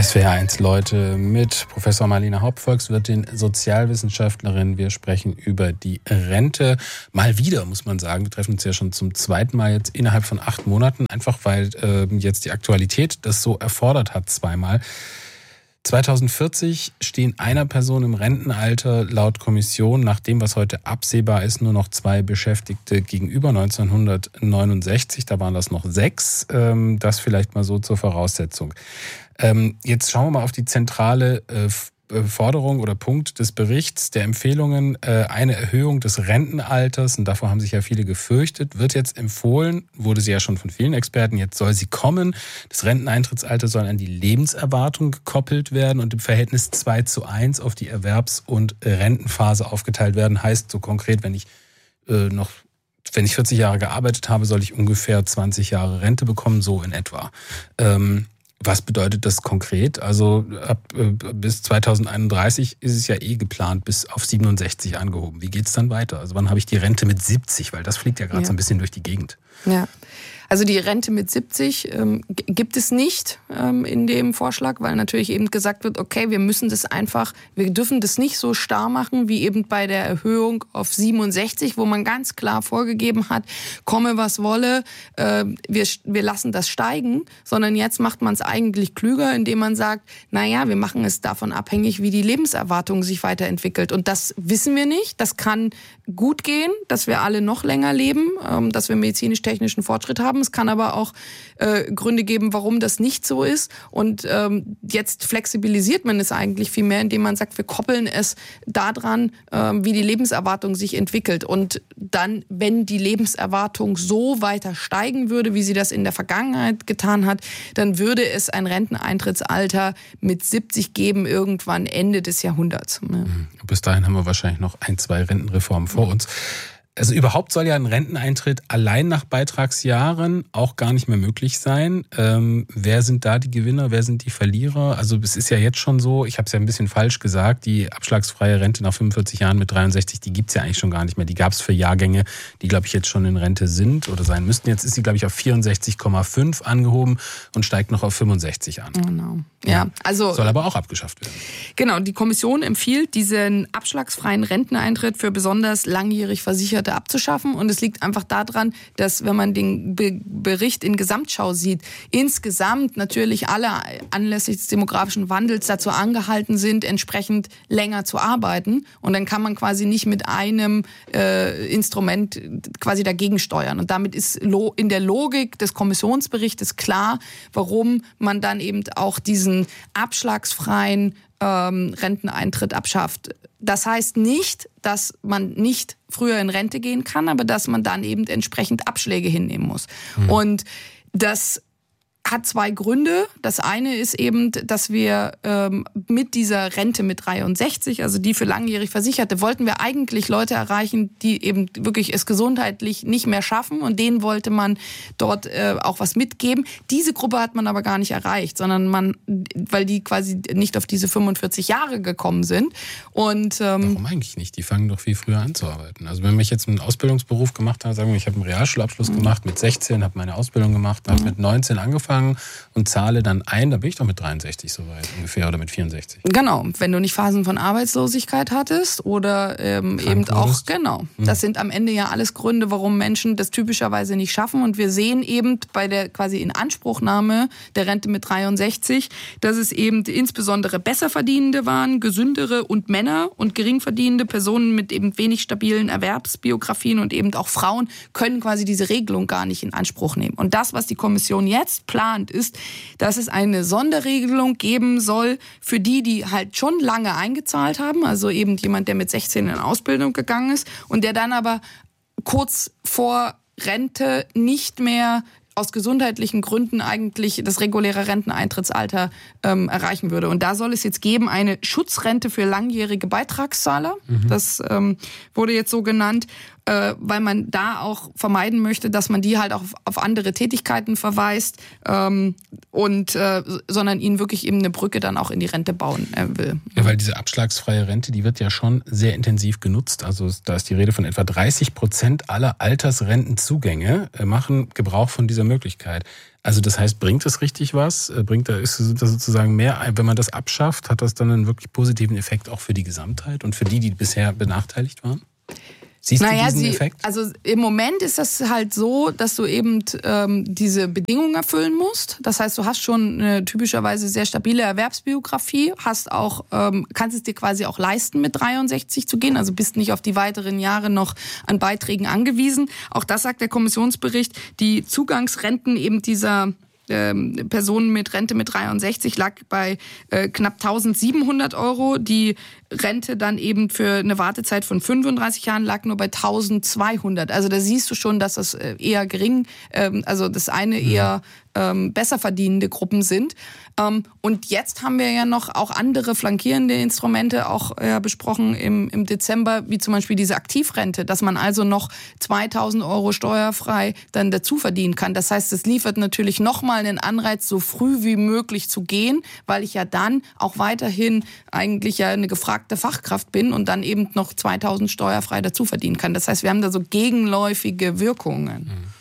SWR1 Leute mit Professor Marlene Haupt, Volkswirtin, Sozialwissenschaftlerin. Wir sprechen über die Rente. Mal wieder, muss man sagen. Wir treffen uns ja schon zum zweiten Mal jetzt innerhalb von 8 Monaten. Einfach weil jetzt die Aktualität das so erfordert hat, zweimal. 2040 stehen einer Person im Rentenalter laut Kommission, nach dem, was heute absehbar ist, nur noch 2 Beschäftigte gegenüber. 1969, da waren das noch 6. Das vielleicht mal so zur Voraussetzung. Jetzt schauen wir mal auf die zentrale Forderung oder Punkt des Berichts der Empfehlungen. Eine Erhöhung des Rentenalters, und davor haben sich ja viele gefürchtet, wird jetzt empfohlen, wurde sie ja schon von vielen Experten, jetzt soll sie kommen. Das Renteneintrittsalter soll an die Lebenserwartung gekoppelt werden und im Verhältnis 2:1 auf die Erwerbs- und Rentenphase aufgeteilt werden. Heißt so konkret, wenn ich 40 Jahre gearbeitet habe, soll ich ungefähr 20 Jahre Rente bekommen, so in etwa. Was bedeutet das konkret? Also bis 2031 ist es ja geplant, bis auf 67 angehoben. Wie geht's dann weiter? Also wann habe ich die Rente mit 70? Weil das fliegt ja gerade so ein bisschen durch die Gegend. Ja, also die Rente mit 70 gibt es nicht in dem Vorschlag, weil natürlich eben gesagt wird, okay, wir dürfen das nicht so starr machen wie eben bei der Erhöhung auf 67, wo man ganz klar vorgegeben hat, komme was wolle, wir lassen das steigen, sondern jetzt macht man es eigentlich klüger, indem man sagt, naja, wir machen es davon abhängig, wie die Lebenserwartung sich weiterentwickelt. Und das wissen wir nicht. Das kann gut gehen, dass wir alle noch länger leben, dass wir medizinisch-technischen Fortschritt haben. Es kann aber auch Gründe geben, warum das nicht so ist. Und jetzt flexibilisiert man es eigentlich viel mehr, indem man sagt, wir koppeln es daran, wie die Lebenserwartung sich entwickelt. Und dann, wenn die Lebenserwartung so weiter steigen würde, wie sie das in der Vergangenheit getan hat, dann würde es ein Renteneintrittsalter mit 70 geben, irgendwann Ende des Jahrhunderts. Ja. Bis dahin haben wir wahrscheinlich noch 1, 2 Rentenreformen vor uns. Also überhaupt soll ja ein Renteneintritt allein nach Beitragsjahren auch gar nicht mehr möglich sein. Wer sind da die Gewinner, wer sind die Verlierer? Also es ist ja jetzt schon so, ich habe es ja ein bisschen falsch gesagt, die abschlagsfreie Rente nach 45 Jahren mit 63, die gibt's ja eigentlich schon gar nicht mehr. Die gab's für Jahrgänge, die, glaube ich, jetzt schon in Rente sind oder sein müssten. Jetzt ist sie, glaube ich, auf 64,5 angehoben und steigt noch auf 65 an. Genau. Ja, also soll aber auch abgeschafft werden. Genau, die Kommission empfiehlt, diesen abschlagsfreien Renteneintritt für besonders langjährig Versicherte abzuschaffen. Und es liegt einfach daran, dass, wenn man den Bericht in Gesamtschau sieht, insgesamt natürlich alle anlässlich des demografischen Wandels dazu angehalten sind, entsprechend länger zu arbeiten. Und dann kann man quasi nicht mit einem Instrument quasi dagegen steuern. Und damit ist in der Logik des Kommissionsberichtes klar, warum man dann eben auch diesen abschlagsfreien Renteneintritt abschafft. Das heißt nicht, dass man nicht früher in Rente gehen kann, aber dass man dann eben entsprechend Abschläge hinnehmen muss. Und das hat 2 Gründe. Das eine ist eben, dass wir mit dieser Rente mit 63, also die für langjährig Versicherte, wollten wir eigentlich Leute erreichen, die eben wirklich es gesundheitlich nicht mehr schaffen, und denen wollte man dort auch was mitgeben. Diese Gruppe hat man aber gar nicht erreicht, sondern weil die quasi nicht auf diese 45 Jahre gekommen sind. Und warum eigentlich nicht? Die fangen doch viel früher an zu arbeiten. Also wenn ich jetzt einen Ausbildungsberuf gemacht habe, sagen wir, ich habe einen Realschulabschluss gemacht mit 16, habe meine Ausbildung gemacht, habe mit 19 angefangen und zahle dann ein, dann bin ich doch mit 63 soweit ungefähr oder mit 64. Genau, wenn du nicht Phasen von Arbeitslosigkeit hattest oder eben auch, genau. Das sind am Ende ja alles Gründe, warum Menschen das typischerweise nicht schaffen. Und wir sehen eben bei der quasi Inanspruchnahme der Rente mit 63, dass es eben insbesondere Besserverdienende waren, gesündere und Männer, und geringverdienende Personen mit eben wenig stabilen Erwerbsbiografien und eben auch Frauen können quasi diese Regelung gar nicht in Anspruch nehmen. Und das, was die Kommission jetzt plant, ist, dass es eine Sonderregelung geben soll für die halt schon lange eingezahlt haben, also eben jemand, der mit 16 in Ausbildung gegangen ist und der dann aber kurz vor Rente nicht mehr aus gesundheitlichen Gründen eigentlich das reguläre Renteneintrittsalter erreichen würde. Und da soll es jetzt geben eine Schutzrente für langjährige Beitragszahler. Das wurde jetzt so genannt. weil man da auch vermeiden möchte, dass man die halt auch auf andere Tätigkeiten verweist sondern ihnen wirklich eben eine Brücke dann auch in die Rente bauen will. Ja, weil diese abschlagsfreie Rente, die wird ja schon sehr intensiv genutzt. Also da ist die Rede von etwa 30% aller Altersrentenzugänge machen Gebrauch von dieser Möglichkeit. Also das heißt, bringt es richtig was? Ist das sozusagen mehr, wenn man das abschafft, hat das dann einen wirklich positiven Effekt auch für die Gesamtheit und für die bisher benachteiligt waren? Siehst du diesen Effekt? Also im Moment ist das halt so, dass du eben diese Bedingungen erfüllen musst. Das heißt, du hast schon eine typischerweise sehr stabile Erwerbsbiografie, hast auch kannst es dir quasi auch leisten, mit 63 zu gehen. Also bist nicht auf die weiteren Jahre noch an Beiträgen angewiesen. Auch das sagt der Kommissionsbericht. Die Zugangsrenten eben dieser Personen mit Rente mit 63 lag bei knapp 1.700 €. Die Rente dann eben für eine Wartezeit von 35 Jahren lag nur bei 1.200. Also da siehst du schon, dass das eher gering, also das eine eher besser verdienende Gruppen sind. Und jetzt haben wir ja noch auch andere flankierende Instrumente auch besprochen im Dezember, wie zum Beispiel diese Aktivrente, dass man also noch 2.000 € steuerfrei dann dazu verdienen kann. Das heißt, es liefert natürlich nochmal einen Anreiz, so früh wie möglich zu gehen, weil ich ja dann auch weiterhin eigentlich ja eine gefragte Fachkraft bin und dann eben noch 2.000 steuerfrei dazu verdienen kann. Das heißt, wir haben da so gegenläufige Wirkungen.